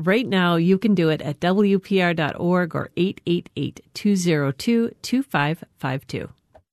right now, you can do it at WPR.org or 888-202-2552.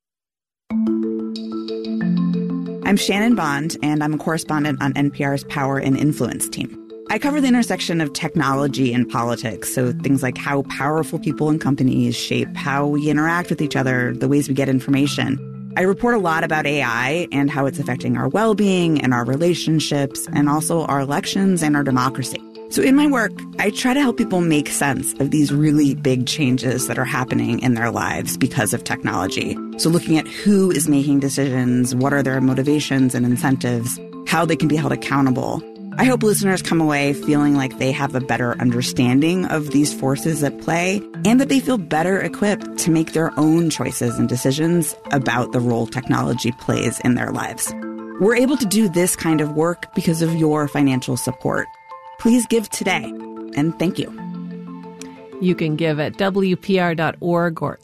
I'm Shannon Bond, and I'm a correspondent on NPR's Power and Influence team. I cover the intersection of technology and politics, so things like how powerful people and companies shape how we interact with each other, the ways we get information. I report a lot about AI and how it's affecting our well-being and our relationships, and also our elections and our democracy. So in my work, I try to help people make sense of these really big changes that are happening in their lives because of technology. So looking at who is making decisions, what are their motivations and incentives, how they can be held accountable. I hope listeners come away feeling like they have a better understanding of these forces at play and that they feel better equipped to make their own choices and decisions about the role technology plays in their lives. We're able to do this kind of work because of your financial support. Please give today, and thank you. You can give at WPR.org or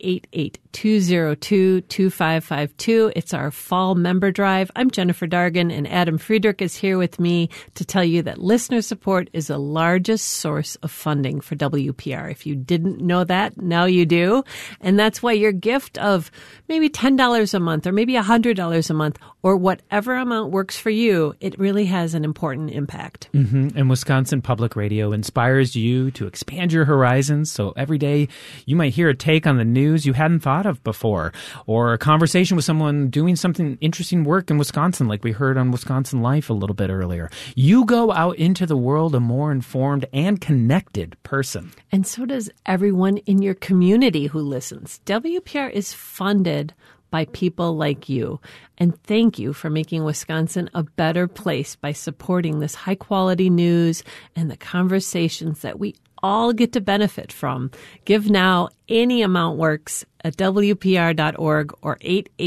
888-202-2552. It's our fall member drive. I'm Jennifer Dargan, and Adam Friedrich is here with me to tell you that listener support is the largest source of funding for WPR. If you didn't know that, now you do. And that's why your gift of maybe $10 a month or maybe $100 a month or whatever amount works for you, it really has an important impact. And Wisconsin Public Radio inspires you to expand your horizons. So every day you might hear a take on the news you hadn't thought of before, or a conversation with someone doing something interesting work in Wisconsin, like we heard on Wisconsin Life a little bit earlier. You go out into the world a more informed and connected person. And so does everyone in your community who listens. WPR is funded by people like you. And thank you for making Wisconsin a better place by supporting this high-quality news and the conversations that we all get to benefit from. Give now. Any amount works at WPR.org or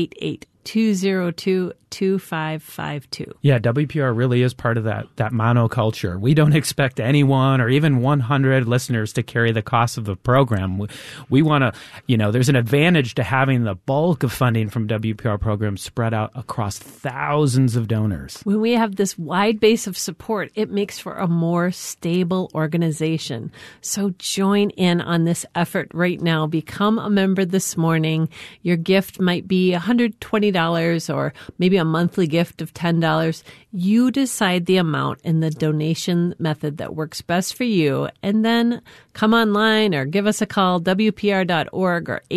888-202-2552. Yeah, WPR really is part of that monoculture. We don't expect anyone or even 100 listeners to carry the cost of the program. We want to, there's an advantage to having the bulk of funding from WPR programs spread out across thousands of donors. When we have this wide base of support, it makes for a more stable organization. So join in on this effort right now. Become a member this morning. Your gift might be $120 or maybe a monthly gift of $10. You decide the amount and the donation method that works best for you, and then come online or give us a call, WPR.org or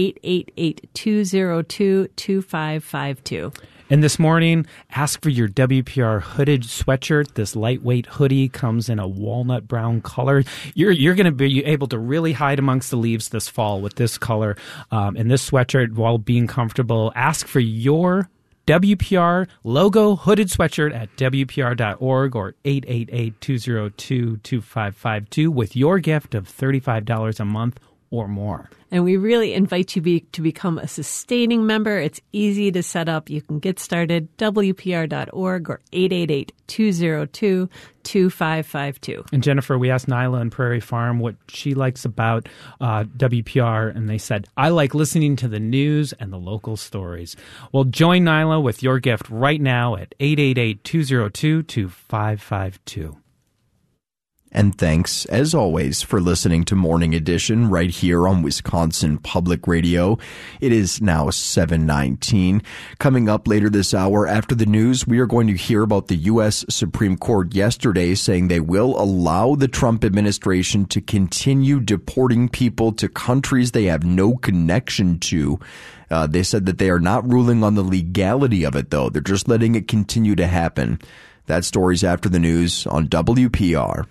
888-202-2552. And this morning, ask for your WPR hooded sweatshirt. This lightweight hoodie comes in a walnut brown color. You're going to be able to really hide amongst the leaves this fall with this color and this sweatshirt while being comfortable. Ask for your WPR logo hooded sweatshirt at WPR.org or 888-202-2552 with your gift of $35 a month or more. And we really invite you to become a sustaining member. It's easy to set up. You can get started, WPR.org or 888-202-2552. And Jennifer, we asked Nyla in Prairie Farm what she likes about WPR, and they said, I like listening to the news and the local stories. Well, join Nyla with your gift right now at 888-202-2552. And thanks, as always, for listening to Morning Edition right here on Wisconsin Public Radio. It is now 7:19. Coming up later this hour after the news, we are going to hear about the U.S. Supreme Court yesterday saying they will allow the Trump administration to continue deporting people to countries they have no connection to. They said that they are not ruling on the legality of it, though. They're just letting it continue to happen. That story's after the news on WPR.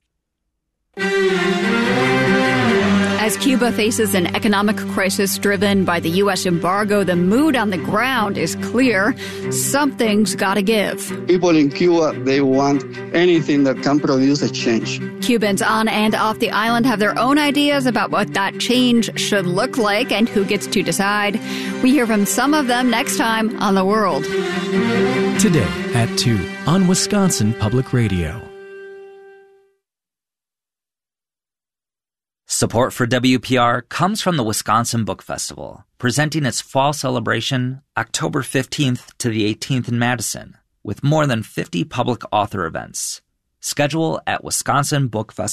As Cuba faces an economic crisis driven by the U.S. embargo, the mood on the ground is clear. Something's got to give. People in Cuba, they want anything that can produce a change. Cubans on and off the island have their own ideas about what that change should look like and who gets to decide. We hear from some of them next time on The World. Today at 2 on Wisconsin Public Radio. Support for WPR comes from the Wisconsin Book Festival, presenting its fall celebration October 15th to the 18th in Madison, with more than 50 public author events. Schedule at wisconsinbookfestival.com.